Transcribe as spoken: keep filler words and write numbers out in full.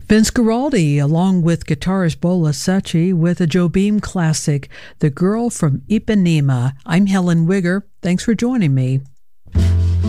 Vince Guaraldi, along with guitarist Bola Secchi, with a Joe Beam classic, The Girl from Ipanema. I'm Helen Wigger. Thanks for joining me.